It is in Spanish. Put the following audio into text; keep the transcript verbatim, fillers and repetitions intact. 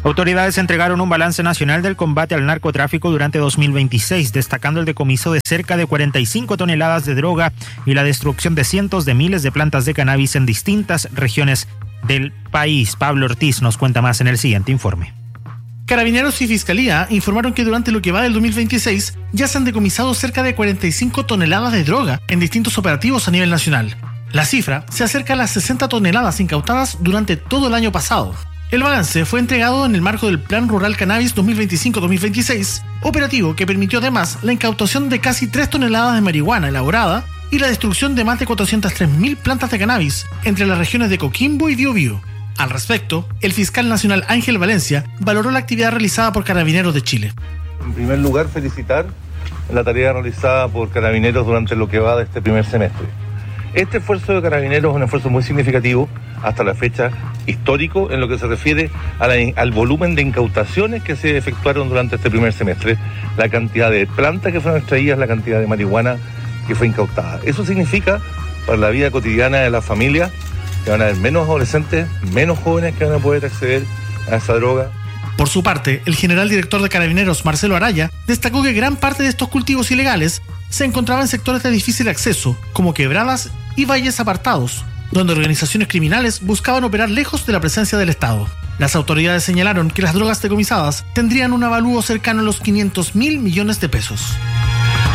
Autoridades entregaron un balance nacional del combate al narcotráfico durante dos mil veintiséis, destacando el decomiso de cerca de cuarenta y cinco toneladas de droga y la destrucción de cientos de miles de plantas de cannabis en distintas regiones del país. Pablo Ortiz nos cuenta más en el siguiente informe. Carabineros y Fiscalía informaron que durante lo que va del dos mil veintiséis ya se han decomisado cerca de cuarenta y cinco toneladas de droga en distintos operativos a nivel nacional. La cifra se acerca a las sesenta toneladas incautadas durante todo el año pasado. El balance fue entregado en el marco del Plan Rural Cannabis dos mil veinticinco dos mil veintiséis, operativo que permitió además la incautación de casi tres toneladas de marihuana elaborada y la destrucción de más de cuatrocientas tres mil plantas de cannabis entre las regiones de Coquimbo y Biobío. Al respecto, el fiscal nacional Ángel Valencia valoró la actividad realizada por Carabineros de Chile. En primer lugar, felicitar la tarea realizada por Carabineros durante lo que va de este primer semestre. Este esfuerzo de Carabineros es un esfuerzo muy significativo hasta la fecha, histórico en lo que se refiere a la, al volumen de incautaciones que se efectuaron durante este primer semestre, la cantidad de plantas que fueron extraídas, la cantidad de marihuana que fue incautada. Eso significa para la vida cotidiana de las familias que van a haber menos adolescentes, menos jóvenes que van a poder acceder a esa droga. Por su parte, el general director de Carabineros, Marcelo Araya, destacó que gran parte de estos cultivos ilegales se encontraba en sectores de difícil acceso, como quebradas y valles apartados, donde organizaciones criminales buscaban operar lejos de la presencia del Estado. Las autoridades señalaron que las drogas decomisadas tendrían un avalúo cercano a los quinientos mil millones de pesos.